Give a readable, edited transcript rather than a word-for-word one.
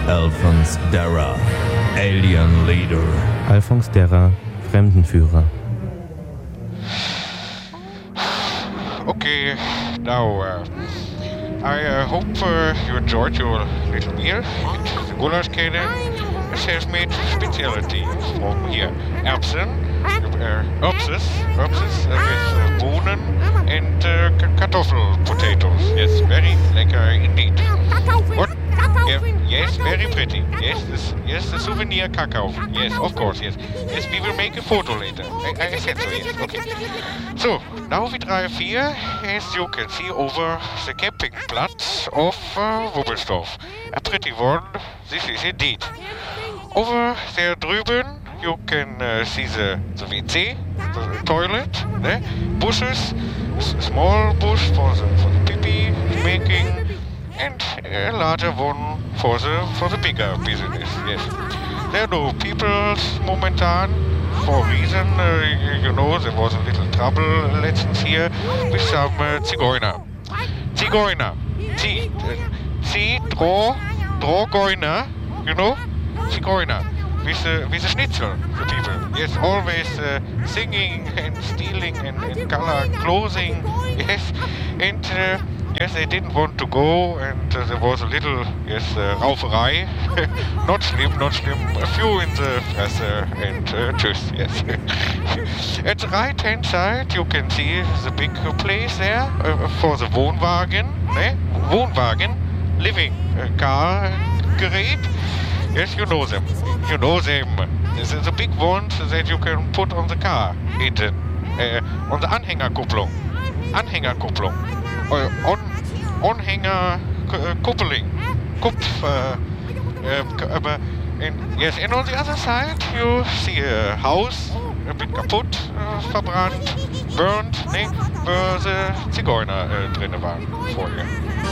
Alphonse Darra, Alien Leader. Alphonse Darra, Fremdenführer. Okay, now I hope you enjoyed your little meal. The Gulaschkede has made specialty from here. Erbsen, Erbses with Bohnen and Kartoffel potatoes. Yes, very lekker indeed. What? Yes, very pretty. Yes, the souvenir cacao. Yes, of course, yes. Yes, we will make a photo later. I said so, yes, okay. So, now we drive here, as you can see, over the campingplatz of Wubbelsdorf. A pretty one, this is indeed. Over there drüben, you can see the WC, the toilet, bushes, a small bush for the pee-pee making, and a larger one for the bigger business, yes. There are no people momentan, for a reason, you know, there was a little trouble letztens here with some Zigeuner. Drogoiner, you know? Zigeuner. With the schnitzel, the people. Yes, always singing and stealing and color clothing, yes. And yes, they didn't want to go, and there was a little, yes, Rauferei. Not slim. A few in the Fresse, and tschüss, yes. At the right-hand side, you can see the big place there for the Wohnwagen, Wohnwagen, living car gerät. Yes, you know them. This is the big ones that you can put on the car, on the Anhängerkupplung. Anhängerkuppeling. Yes, and on the other side you see a house, a bit kaputt, verbrannt, burned, wo the Zigeuner drin waren vorher.